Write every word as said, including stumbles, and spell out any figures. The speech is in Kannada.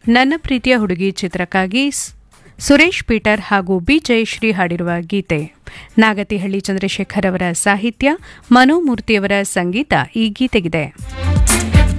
ನನ್ನ ಪ್ರೀತಿಯ ಹುಡುಗಿ ಚಿತ್ರಕ್ಕಾಗಿ ಸುರೇಶ್ ಪೀಟರ್ ಹಾಗೂ ಬಿ ಜಯಶ್ರೀ ಹಾಡಿರುವ ಗೀತೆ. ನಾಗತಿಹಳ್ಳಿ ಚಂದ್ರಶೇಖರ್ ಅವರ ಸಾಹಿತ್ಯ, ಮನೋಮೂರ್ತಿಯವರ ಸಂಗೀತ ಈ ಗೀತೆಗಿದೆ.